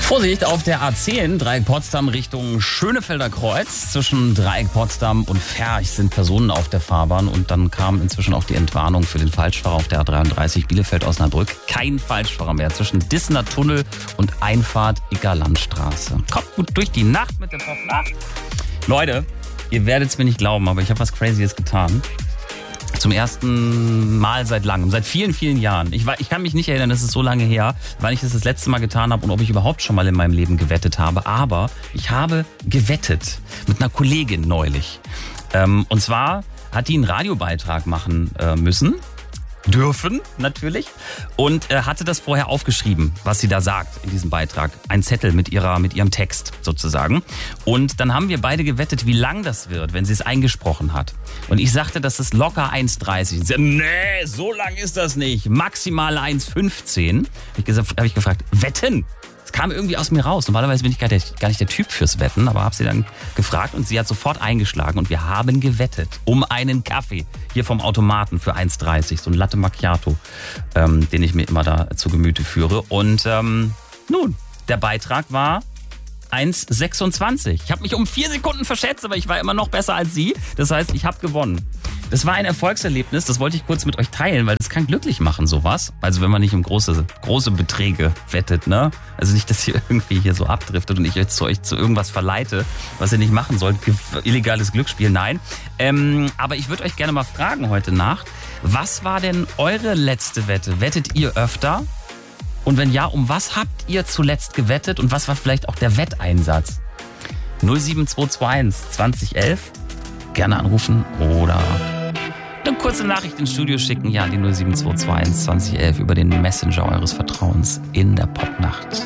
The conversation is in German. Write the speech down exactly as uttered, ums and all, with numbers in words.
Vorsicht auf der A zehn, Dreieck Potsdam Richtung Schönefelder Kreuz. Zwischen Dreieck Potsdam und Ferch sind Personen auf der Fahrbahn. Und dann kam inzwischen auch die Entwarnung für den Falschfahrer auf der A dreiunddreißig Bielefeld-Osnabrück. Kein Falschfahrer mehr zwischen Dissener Tunnel und Einfahrt Igger Landstraße. Kommt gut durch die Nacht mit der Nacht. Leute, ihr werdet es mir nicht glauben, aber ich habe was Crazyes getan. Zum ersten Mal seit langem, seit vielen, vielen Jahren. Ich, ich kann mich nicht erinnern, das ist so lange her, wann ich das das letzte Mal getan habe und ob ich überhaupt schon mal in meinem Leben gewettet habe. Aber ich habe gewettet mit einer Kollegin neulich. Ähm, und zwar hat die einen Radiobeitrag machen äh, müssen. Dürfen, natürlich. Und äh, hatte das vorher aufgeschrieben, was sie da sagt in diesem Beitrag. Ein Zettel mit ihrer, mit ihrem Text sozusagen. Und dann haben wir beide gewettet, wie lang das wird, wenn sie es eingesprochen hat. Und ich sagte, das ist locker eins dreißig. Und sie sagte, nee, so lang ist das nicht. Maximal eins fünfzehn. Habe ich, gesagt, hab ich gefragt, wetten? Es kam irgendwie aus mir raus. Normalerweise bin ich gar, der, gar nicht der Typ fürs Wetten, aber habe sie dann gefragt und sie hat sofort eingeschlagen und wir haben gewettet um einen Kaffee hier vom Automaten für eins dreißig, so ein Latte Macchiato, ähm, den ich mir immer da zu Gemüte führe. Und ähm, nun, der Beitrag war eins sechsundzwanzig. Ich habe mich um vier Sekunden verschätzt, aber ich war immer noch besser als sie. Das heißt, ich habe gewonnen. Das war ein Erfolgserlebnis, das wollte ich kurz mit euch teilen, weil das kann glücklich machen, sowas. Also wenn man nicht um große, große Beträge wettet, ne? Also nicht, dass ihr irgendwie hier so abdriftet und ich jetzt zu euch zu irgendwas verleite, was ihr nicht machen sollt. Illegales Glücksspiel, nein. Ähm, aber ich würde euch gerne mal fragen heute Nacht, was war denn eure letzte Wette? Wettet ihr öfter? Und wenn ja, um was habt ihr zuletzt gewettet und was war vielleicht auch der Wetteinsatz? null sieben zwei zwei eins zwanzig elf. Gerne anrufen oder eine kurze Nachricht ins Studio schicken, ja, an die null sieben zwei zwei eins zwanzig elf über den Messenger eures Vertrauens in der Popnacht.